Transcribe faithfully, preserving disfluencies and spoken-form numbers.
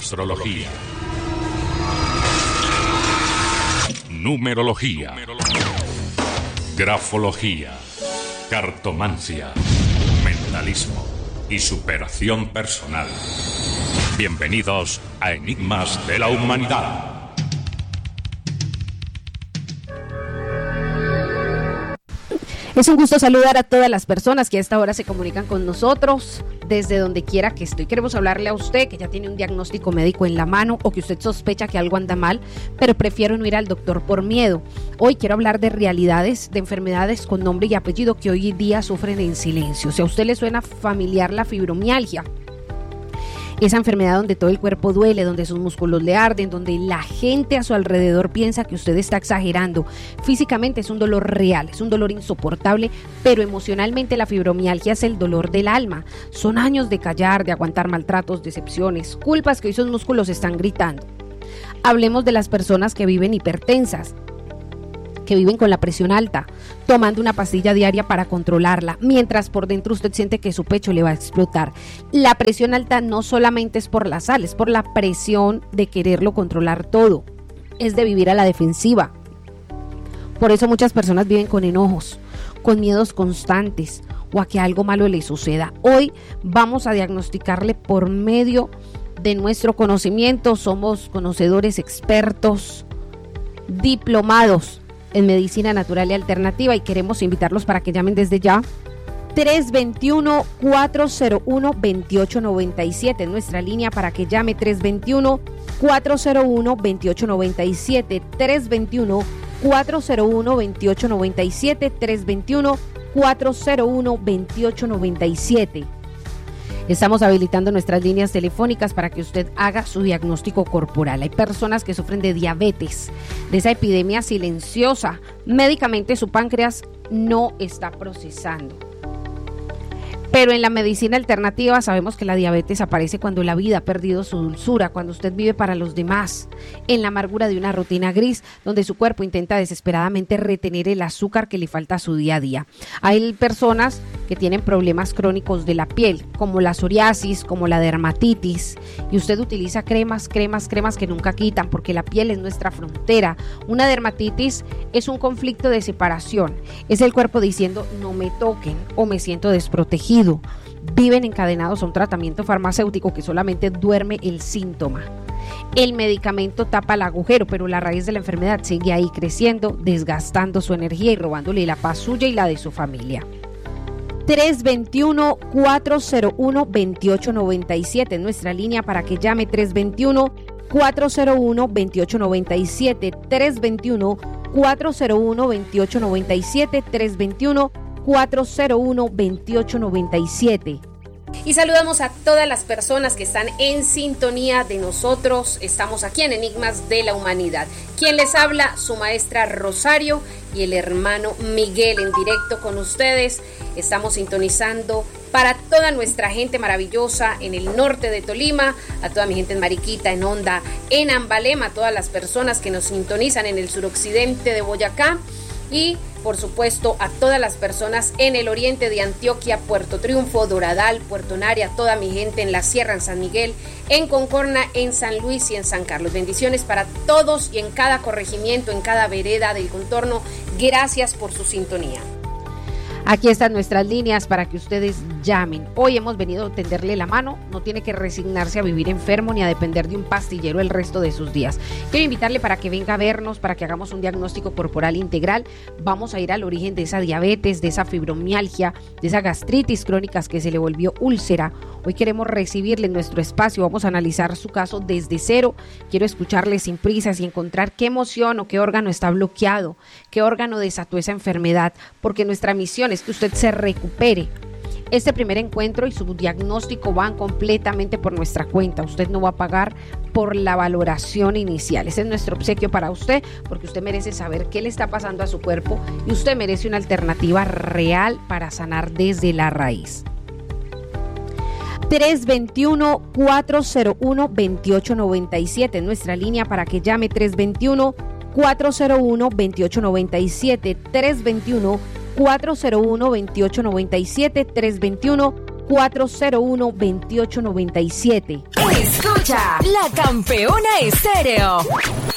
Astrología. Numerología. Grafología. Cartomancia. Mentalismo y superación personal. Bienvenidos a Enigmas de la Humanidad. Es un gusto saludar a todas las personas que a esta hora se comunican con nosotros, desde donde quiera que esté. Queremos hablarle a usted que ya tiene un diagnóstico médico en la mano o que usted sospecha que algo anda mal, pero prefiere no ir al doctor por miedo. Hoy quiero hablar de realidades, de enfermedades con nombre y apellido que hoy día sufren en silencio. Si a usted le suena familiar la fibromialgia, esa enfermedad donde todo el cuerpo duele, donde sus músculos le arden, donde la gente a su alrededor piensa que usted está exagerando. Físicamente es un dolor real, es un dolor insoportable, pero emocionalmente la fibromialgia es el dolor del alma. Son años de callar, de aguantar maltratos, decepciones, culpas que hoy sus músculos están gritando. Hablemos de las personas que viven hipertensas, que viven con la presión alta, tomando una pastilla diaria para controlarla, mientras por dentro usted siente que su pecho le va a explotar. La presión alta no solamente es por la sal, es por la presión de quererlo controlar todo, es de vivir a la defensiva. Por eso muchas personas viven con enojos, con miedos constantes o a que algo malo le suceda. Hoy vamos a diagnosticarle por medio de nuestro conocimiento. Somos conocedores, expertos, diplomados en medicina natural y alternativa y queremos invitarlos para que llamen desde ya. Tres dos uno, cuatro cero uno, dos ocho nueve siete en nuestra línea para que llame. Tres dos uno, cuatro cero uno, dos ocho nueve siete. Tres dos uno, cuatro cero uno, dos ocho nueve siete. Tres dos uno, cuatro cero uno, dos ocho nueve siete. Estamos habilitando nuestras líneas telefónicas para que usted haga su diagnóstico corporal. Hay personas que sufren de diabetes, de esa epidemia silenciosa. Médicamente su páncreas no está procesando. Pero en la medicina alternativa sabemos que la diabetes aparece cuando la vida ha perdido su dulzura, cuando usted vive para los demás, en la amargura de una rutina gris, donde su cuerpo intenta desesperadamente retener el azúcar que le falta a su día a día. Hay personas que tienen problemas crónicos de la piel, como la psoriasis, como la dermatitis, y usted utiliza cremas, cremas, cremas que nunca quitan, porque la piel es nuestra frontera. Una dermatitis es un conflicto de separación, es el cuerpo diciendo no me toquen o me siento desprotegido. Viven encadenados a un tratamiento farmacéutico que solamente duerme el síntoma. El medicamento tapa el agujero, pero la raíz de la enfermedad sigue ahí creciendo, desgastando su energía y robándole la paz suya y la de su familia. Tres dos uno, cuatro cero uno, dos ocho nueve siete en nuestra línea para que llame. Tres dos uno, cuatro cero uno, dos ocho nueve siete. Tres dos uno, cuatro cero uno, dos ocho nueve siete. Tres dos uno, cuatro cero uno, dos ocho nueve siete. Y saludamos a todas las personas que están en sintonía de nosotros. Estamos aquí en Enigmas de la Humanidad. Quien les habla, su maestra Rosario y el hermano Miguel en directo con ustedes. Estamos sintonizando para toda nuestra gente maravillosa en el norte de Tolima, a toda mi gente en Mariquita, en Honda, en Ambalema, a todas las personas que nos sintonizan en el suroccidente de Boyacá y por supuesto a todas las personas en el oriente de Antioquia, Puerto Triunfo, Doradal, Puerto Nari, a toda mi gente en la Sierra, en San Miguel, en Concorna, en San Luis y en San Carlos. Bendiciones para todos y en cada corregimiento, en cada vereda del contorno. Gracias por su sintonía. Aquí están nuestras líneas para que ustedes llamen. Hoy hemos venido a tenderle la mano. No tiene que resignarse a vivir enfermo ni a depender de un pastillero el resto de sus días. Quiero invitarle para que venga a vernos, para que hagamos un diagnóstico corporal integral. Vamos a ir al origen de esa diabetes, de esa fibromialgia, de esa gastritis crónica que se le volvió úlcera. Hoy queremos recibirle en nuestro espacio. Vamos a analizar su caso desde cero. Quiero escucharle sin prisas y encontrar qué emoción o qué órgano está bloqueado, qué órgano desató esa enfermedad, porque nuestra misión es que usted se recupere. Este primer encuentro y su diagnóstico van completamente por nuestra cuenta. Usted no va a pagar por la valoración inicial. Ese es nuestro obsequio para usted, porque usted merece saber qué le está pasando a su cuerpo y usted merece una alternativa real para sanar desde la raíz. Tres dos uno, cuatro cero uno, dos ocho nueve siete en nuestra línea para que llame. Tres dos uno, cuatro cero uno, dos ocho nueve siete. Tres dos uno, cuatro cero uno, dos ocho nueve siete. Tres dos uno, cuatro cero uno, dos ocho nueve siete. Escucha La Campeona Estéreo.